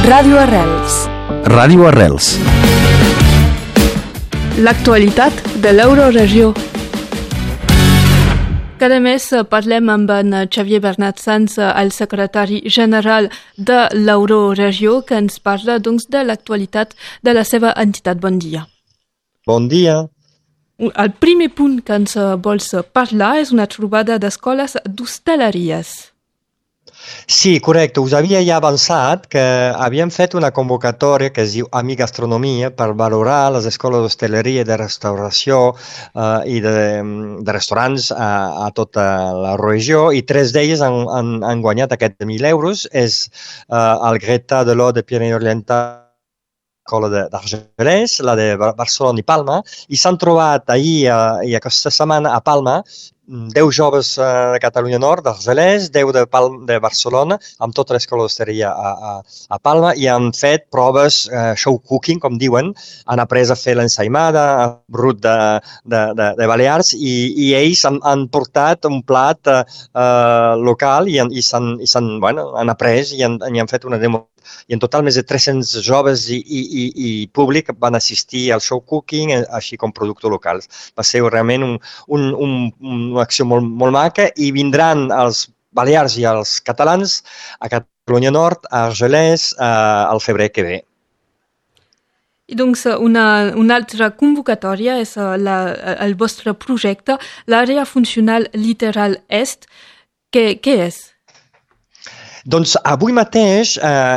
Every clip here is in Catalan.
Ràdio Arrels. Ràdio Arrels. L'actualitat de l'Euroregió. Cada mes parlem amb en Xavier Bernat Sans, el secretari general de l'Euroregió, que ens parla doncs, de l'actualitat de la seva entitat. Bon dia. Bon dia. El primer punt que ens vols parlar és una trobada d'escoles d'hostaleries. Sí, correcte. Us havia ja avançat que havíem fet una convocatòria que es diu Amic Gastronomia per valorar les escoles d'hostaleria i de restauració i de restaurants a tota la regió, i 3 d'elles han guanyat aquests 1.000 euros. És el Greta de l'O de Pyrénées Orientales, l'escola d'Argelès, la de Barcelona i Palma, i s'han trobat ahir i aquesta setmana a Palma 10 joves de Catalunya Nord, d'Argelès, 10 de Barcelona, amb tota l'escola d'hostaleria a Palma, i han fet proves show cooking, com diuen, han après a fer l'ensaïmada, brut de Balears, i ells han portat un plat local i han après i han fet una demo. I en total més de 300 joves i públic van assistir al show cooking, així com productes locals. Va ser realment una acció molt maca, i vindran els balears i els catalans a Catalunya Nord, a Argelès, al febrer que ve. I doncs una altra convocatòria és el vostre projecte, l'àrea funcional litoral est. Què és? Doncs avui mateix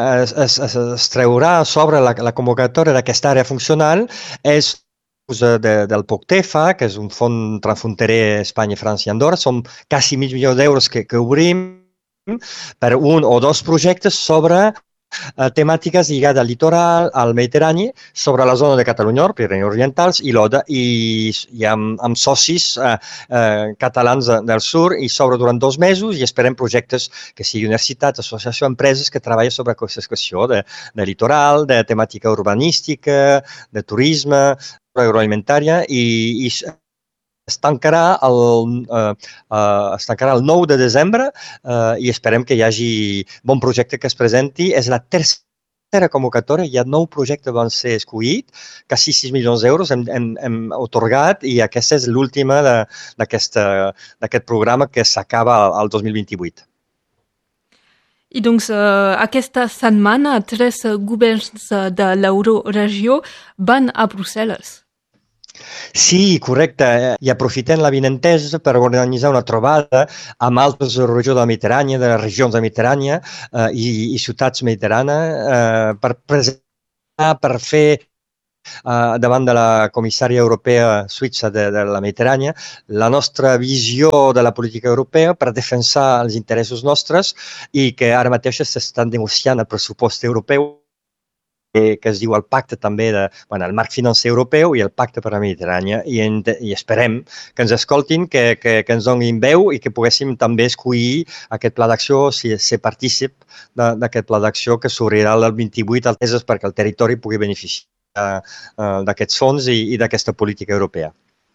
es treurà sobre la convocatòria d'aquesta àrea funcional. És del POCTEFA, que és un fons transfronterer Espanya, França i Andorra. Som quasi mig milió d'euros que obrim per un o dos projectes sobre temàtiques lligades al litoral, al Mediterrani, sobre la zona de Catalunya Nord, Pyrénées Orientals i l'Oda, i amb socis catalans del sud, i sobre durant 2 mesos, i esperem projectes que siguin universitats, associacions, empreses que treballen sobre aquesta qüestió de litoral, de temàtica urbanística, de turisme, agroalimentària, i es tancarà el 9 de desembre i esperem que hi hagi bon projecte que es presenti. És la tercera convocatòria, hi ha 9 projectes que van ser escollits, quasi 6 milions d'euros hem atorgat, i aquesta és l'última d'aquest programa que s'acaba el 2028. I doncs aquesta setmana 3 governs de l'Euroregió van a Brussel·les. Sí, correcte. I aprofitem l'avinentesa per organitzar una trobada amb altres regions de la Mediterrània, de les regions de la Mediterrània i ciutats mediterranes per presentar, per fer davant de la comissària europea suïssa de la Mediterrània la nostra visió de la política europea per defensar els interessos nostres, i que ara mateix s'estan negociant el pressupost europeu, que es diu el pacte també el marc financer europeu i el pacte per a la Mediterrània, i esperem que ens escoltin, que ens donin veu i que poguéssim també escollir aquest pla d'acció, ser partícip d'aquest pla d'acció que s'obrirà el 28 perquè el territori pugui beneficiar d'aquests fons i d'aquesta política europea.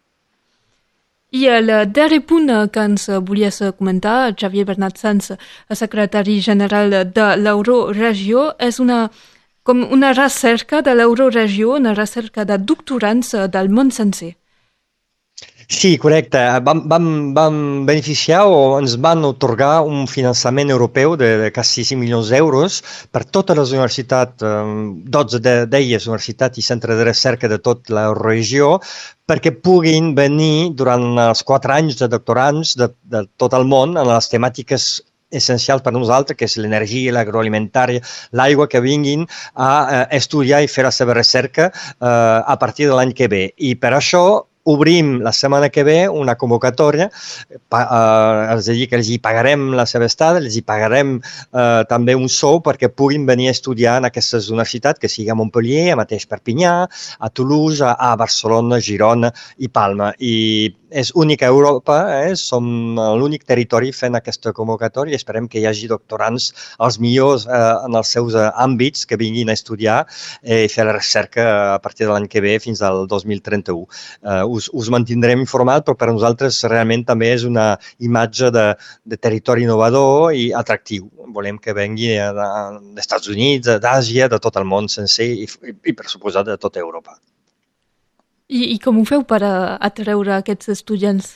I el darrer punt que ens volies comentar, Xavier Bernat Sans, secretari general de l'Euroregió, és com una recerca de l'Euroregió, una recerca de doctorants del món sencer. Sí, correcte. Vam beneficiar o ens van atorgar un finançament europeu de quasi 5 milions d'euros per totes les universitats, 12 d'elles universitats i centres de recerca de tota la regió, perquè puguin venir durant els 4 anys de doctorants de tot el món en les temàtiques essencials per a nosaltres, que és l'energia, l'agroalimentària, l'aigua, que vinguin a estudiar i fer la seva recerca a partir de l'any que ve. I per això obrim la setmana que ve una convocatòria, és a dir, que els hi pagarem la seva estada, els hi pagarem també un sou perquè puguin venir a estudiar en aquestes universitats, que sigui a Montpellier, a mateix Perpinyà, a Toulouse, a Barcelona, Girona i Palma. I és únic a Europa, som l'únic territori fent aquesta convocatòria i esperem que hi hagi doctorants els millors en els seus àmbits que vinguin a estudiar i fer la recerca a partir de l'any que ve fins al 2031. Us mantindrem informat, però per nosaltres realment també és una imatge de territori innovador i atractiu. Volem que vengui dels Estats Units, d'Àsia, de tot el món sencer i per suposat de tota Europa. I com ho feu per atreure aquests estudiants?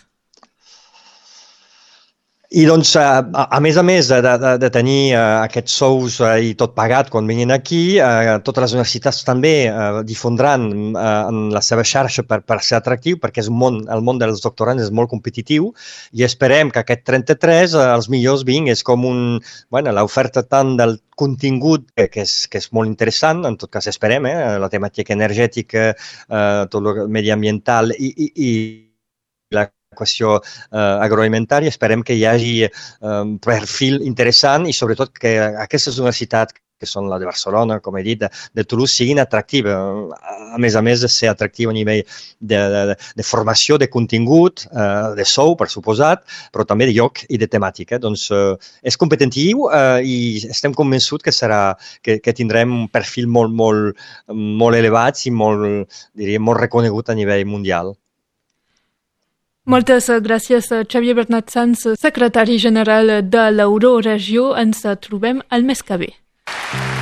I doncs, a més de tenir aquests sous i tot pagat quan vinguin aquí, totes les universitats també difondran en la seva xarxa per ser atractiu, perquè el món dels doctorants és molt competitiu i esperem que aquest 33 els millors vinguin. És com l'oferta tant del contingut que és molt interessant, en tot cas esperem, la temàtica energètica, tot el mediambiental i la qüestió agroalimentària. Esperem que hi hagi un perfil interessant i sobretot que aquestes universitats que són la de Barcelona, com he dit, de Toulouse, siguin atractives. A més de ser atractiu a nivell de formació, de contingut, de sou, per suposat, però també de lloc i de temàtica. Doncs és competitiu i estem convençuts que tindrem un perfil molt elevat i molt reconegut a nivell mundial. Moltes gràcies, Xavier Bernat Sans, secretari general de l'Euroregió. Ens trobem el mes que ve.